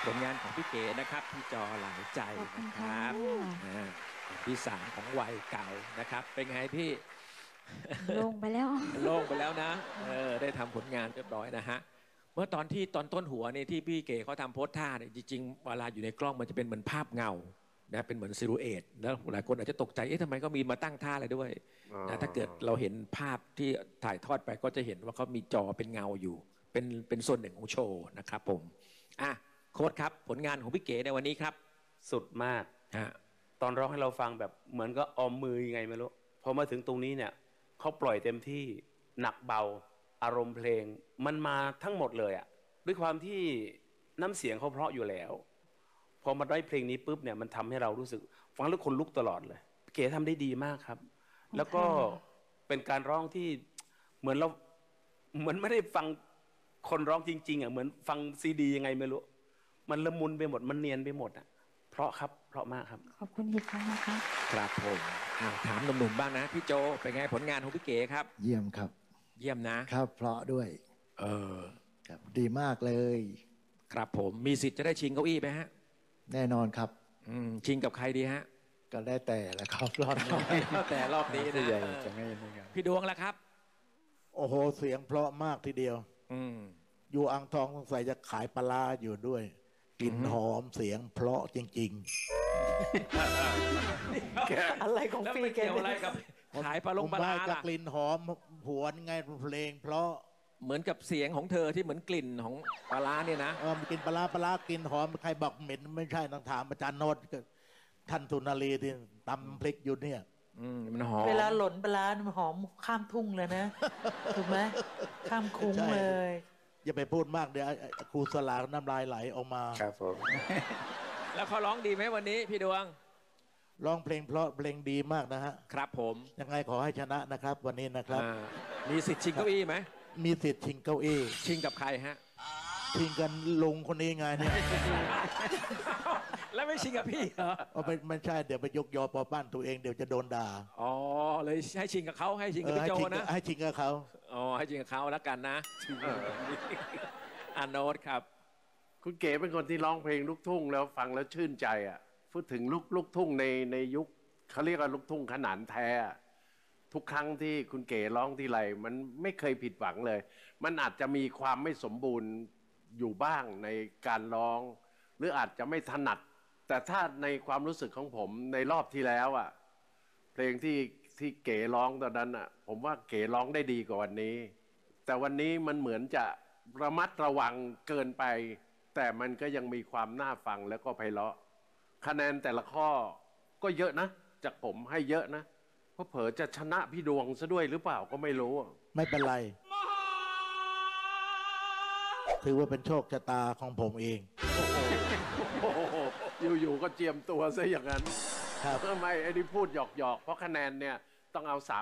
ผลงานของพี่เก๋นะครับที่จอหลายใจนะครับที่สามของวัยเก่านะครับเป็นไงพี่ลงไปแล้วโล่งไปแล้วนะได้ทำผลงานเรียบร้อยนะฮะเมื่อตอนต้นหัวเนี่ยที่พี่เก๋เขาทำโพสท่าเนี่ยจริงๆเวลาอยู่ในกล้องมันจะเป็นเหมือนภาพเงานะเป็นเหมือนซิลูเอตแล้วหลายคนอาจจะตกใจเอ๊ะทำไมก็มีมาตั้งท่าอะไรด้วยนะถ้าเกิดเราเห็นภาพที่ถ่ายทอดไปก็จะเห็นว่าเขามีจอเป็นเงาอยู่เป็นส่วนหนึ่งของโชว์นะครับผมโค้ชครับผลงานของพี่เก๋ในวันนี้ครับสุดมากตอนร้องให้เราฟังแบบเหมือนก็ออมมือยังไงไม่รู้พอมาถึงตรงนี้เนี่ยเขาปล่อยเต็มที่หนักเบาอารมณ์เพลงมันมาทั้งหมดเลยอ่ะด้วยความที่น้ำเสียงเขาเพราะอยู่แล้วพอมาได้เพลงนี้ปุ๊บเนี่ยมันทำให้เรารู้สึกฟังแล้วคนลุกตลอดเลยเก๋ทำได้ดีมากครับแล้วก็เป็นการร้องที่เหมือนเราเหมือนไม่ได้ฟังคนร้องจริงๆอ่ะเหมือนฟังซีดียังไงไม่รู้มันละมุนไปหมดมันเนียนไปหมดอ่ะเพราะครับเพราะมากครับขอบคุณอีกครั้งนะคะครับผมถามหนุ่มๆบ้างนะพี่โจเป็นไงผลงานของพี่เก๋ครับเยี่ยมครับเยี่ยมนะครับเพราะด้วยครับดีมากเลยครับผมมีสิทธิ์จะได้ชิงเก้าอี้ไหมฮะแน่นอนครับชิงกับใครดีฮะก็ได้แต่ละครับรอบนี้แต่รอบนี้นะจะไม่นะครับพี่ดวงล่ะครับโอ้โหเสียงเพราะมากทีเดียวอยู่อ่างทองสงสัยจะขายปลาอยู่ด้วยกลิ่นหอมเสียงเพราะจริงๆอะไรของพี่แกอะไรกับขายปลาลงปลาล่ะกลิ่นหอมหวนไงเพลงเพราะเหมือนกับเสียงของเธอที่เหมือนกลิ่นของปลาเนี่ยนะมันกินปลากลิ่นหอมใครบอกเหม็นไม่ใช่ต้องถามอาจารย์โนดท่านสุนารีที่ตำพริกอยู่เนี่ยมันหอมเวลาหล่นปลามันหอมข้ามทุ่งเลยนะถูกไหมข้ามคุ้งเลยอย่าไปพูดมากเดี๋ยวครูสลาน้ำลายไหลออกมาครับผมแล้วเขาร้องดีไหมวันนี้พี่ดวงร้องเพลงเพราะเพลงดีมากนะฮะครับผมยังไงขอให้ชนะนะครับวันนี้นะครับมีสิทธิ์ชิงเก้าอี้ไหมมีสิทธิ์ชิงเก้าอี้ชิงกับใครฮะชิงกันลุงคนนี้ไงเนี่ยแล้วไม่ชิงกับพี่เหรอไม่ใช่เดี๋ยวไปยกยอปอบ้านตัวเองเดี๋ยวจะโดนด่าเลยให้ชิงกับเขาให้ชิงกับพี่โจนะให้ชิงกับเขาให้ชิงกับเขาแล้วกันนะโนตครับคุณเก๋เป็นคนที่ร้องเพลงลูกทุ่งแล้วฟังแล้วชื่นใจอ่ะพูดถึงลูกทุ่งในยุคเขาเรียกว่าลูกทุ่งขนานแท้ทุกครั้งที่คุณเก๋ร้องทีไรมันไม่เคยผิดหวังเลยมันอาจจะมีความไม่สมบูรณ์อยู่บ้างในการร้องหรืออาจจะไม่ถนัดแต่ถ้าในความรู้สึกของผมในรอบที่แล้วอ่ะเพลงที่เก๋ร้องตอนนั้นอ่ะผมว่าเก๋ร้องได้ดีกว่าวันนี้แต่วันนี้มันเหมือนจะระมัดระวังเกินไปแต่มันก็ยังมีความน่าฟังแล้วก็ไพเราะคะแนนแต่ละข้อก็เยอะนะจากผมให้เยอะนะเพราะเผลอจะชนะพี่ดวงซะด้วยหรือเปล่าก็ไม่รู้ไม่เป็นไรถือว่าเป็นโชคชะตาของผมเองอยู่ๆก็เจียมตัวซะอย่างนั้นทำไมไอ้นี่พูดหยอกๆเพราะคะแนนเนี่ยต้องเอา3